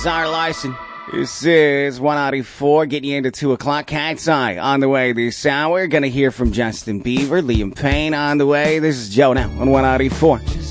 Czar Larson. This is 194, getting you into 2 o'clock. Cat's Eye on the way this hour. Gonna hear from Justin Bieber, Liam Payne on the way. This is Joe now on 194.